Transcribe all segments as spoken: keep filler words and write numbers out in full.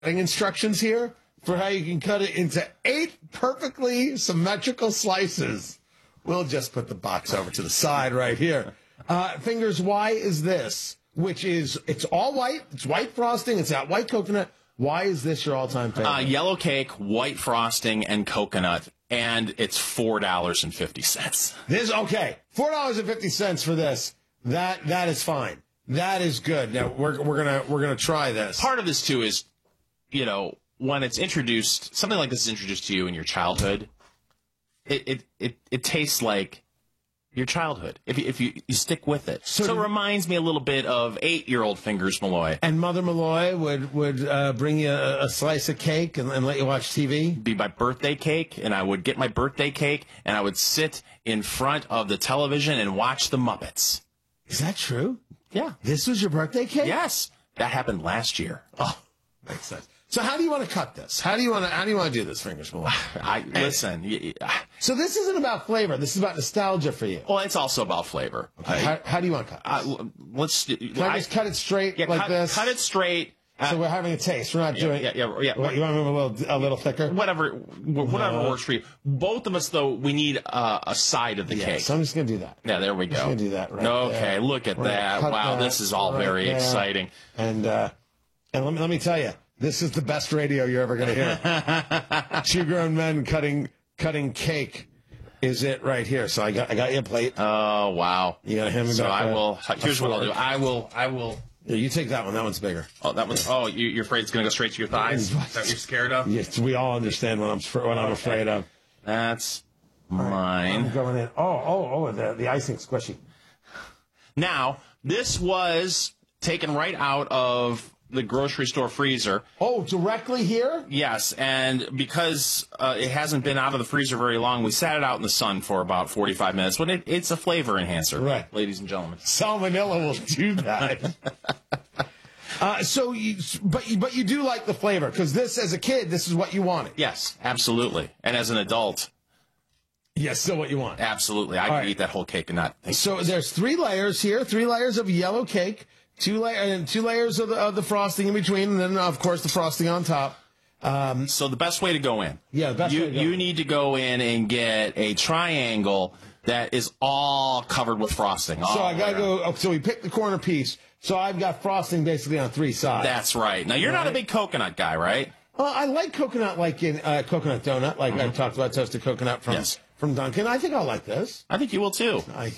instructions here for how you can cut it into eight perfectly symmetrical slices. We'll just put the box over to the side right here. Uh, Fingers, why is this? Which is, it's all white. It's white frosting. It's got white coconut. Why is this your all-time favorite? Uh, yellow cake, white frosting, and coconut. And it's four dollars and fifty cents. This, okay. four dollars and fifty cents for this. That, that is fine. That is good. Now, we're, we're gonna, we're gonna try this. Part of this, too, is, you know, when it's introduced, something like this is introduced to you in your childhood, it, it, it, it tastes like your childhood, if you, if you, you stick with it. So, so it reminds me a little bit of eight-year-old Fingers Malloy. And Mother Malloy would, would uh, bring you a, a slice of cake and, and let you watch T V? Be my birthday cake, and I would get my birthday cake, and I would sit in front of the television and watch the Muppets. Is that true? Yeah. This was your birthday cake? Yes. That happened last year. Oh, makes sense. So how do you want to cut this? How do you want to? How do you want to do this, Fingers Malloy? I listen. So this isn't about flavor. This is about nostalgia for you. Well, it's also about flavor. Okay. How, how do you want to cut this? Uh, let's. Can I, I just cut it straight yeah, like cut, this? Cut it straight. Uh, so we're having a taste. We're not yeah, doing. Yeah, yeah, yeah. What, you want to move a little, a little thicker? Whatever, whatever uh, works for you. Both of us, though, we need uh, a side of the yeah, cake. So I'm just gonna do that. Yeah, there we I'm go. just gonna do that. Right okay, there. look at We're that. Wow, that this is all right very there. exciting. And uh, and let me let me tell you, this is the best radio you're ever gonna hear. Two grown men cutting cutting cake. Is it right here? So I got I got you a plate. Oh wow! You got to hand me So back I a- will. a Here's what I'll do. fork. I will. I will. Yeah, you take that one. That one's bigger. Oh, that one's. Oh, you, you're afraid it's going to go straight to your thighs? Is that what you're scared of? Yes, we all understand what I'm what I'm afraid of. That's Right, mine. I'm going in. Oh, oh, oh! The the icing's squishy. Now, this was taken right out of the grocery store freezer. Oh, directly here? Yes, and because uh, it hasn't been out of the freezer very long, we sat it out in the sun for about forty-five minutes. When it, it's a flavor enhancer, right, ladies and gentlemen. Salmonella will do that. uh, so, you, but you, but you do like the flavor because this, as a kid, this is what you wanted. Yes, absolutely. And as an adult, yes, still what you want. Absolutely, I All could right. eat that whole cake and not. Think so there's three layers here, three layers of yellow cake. Two, la- and two layers of the, of the frosting in between, and then, of course, the frosting on top. Um, so the best way to go in. Yeah, the best you, way to go You in. need to go in and get a triangle that is all covered with frosting. So all I got to around. go, oh, so we picked the corner piece. So I've got frosting basically on three sides. That's right. Now, you're not a Right. big coconut guy, right? Well, I like coconut, like in uh, coconut donut, like Mm-hmm. I talked about toasted coconut from, Yes. from Dunkin'. I think I'll like this. I think you will, too. I,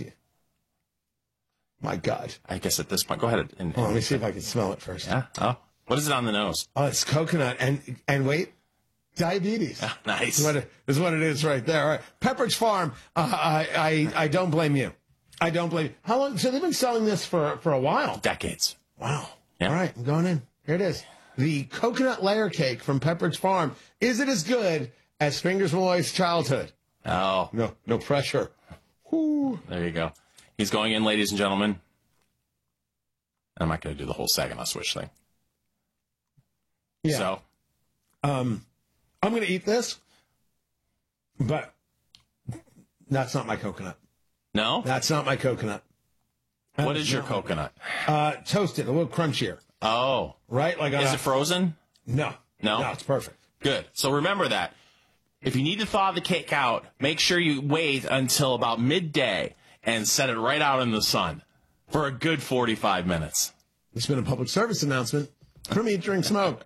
my God. I guess at this point, go ahead and... and Oh, let me see if I can smell it first. Yeah? Oh, what is it on the nose? Oh, it's coconut. And and wait, diabetes. Nice. Is what it, is what it is right there. All right. Pepperidge Farm, uh, I, I, I don't blame you. I don't blame you. How long? So they've been selling this for, for a while. Decades. Wow. Yeah. All right, I'm going in. Here it is. The coconut layer cake from Pepperidge Farm. Is it as good as Fingers Malloy's childhood? Oh. No, no pressure. Whew. There you go. He's going in, ladies and gentlemen. I'm not going to do the whole Saginaw Swish thing. Yeah. So, Um, I'm going to eat this, but that's not my coconut. no? That's not my coconut. That What is your not- coconut? Uh, toasted, a little crunchier, Oh. right? Like on Is a- it frozen? No, No? no, it's perfect. Good. So remember that. If you need to thaw the cake out, make sure you wait until about midday and set it right out in the sun for a good forty-five minutes. It's been a public service announcement from Eat, Drink, Smoke.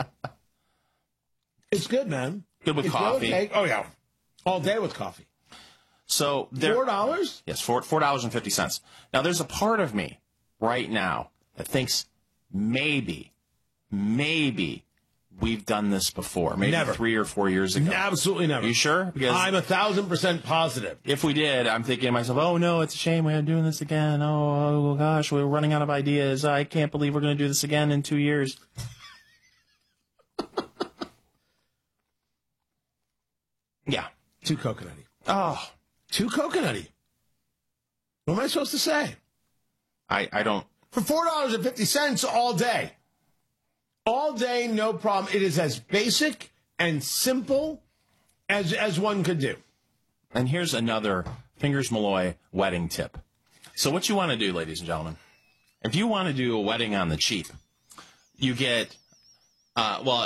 It's good, man. Good with It's coffee. yellow cake. Oh yeah, all day with coffee. So there, Four dollars? Yes, four four dollars and fifty cents. Now there's a part of me right now that thinks maybe, maybe we've done this before. Maybe Never. three or four years ago. Absolutely never. You sure? Because I'm a thousand percent positive. if we did, I'm thinking to myself, oh no, it's a shame we're doing this again. Oh, oh gosh, we're running out of ideas. I can't believe we're going to do this again in two years. Yeah. Too coconutty. Oh, Too coconutty. What am I supposed to say? I, I don't. For four dollars and fifty cents all day. All day, no problem. It is as basic and simple as as one could do. And here's another Fingers Malloy wedding tip. So what you want to do, ladies and gentlemen, if you want to do a wedding on the cheap, you get Uh, well,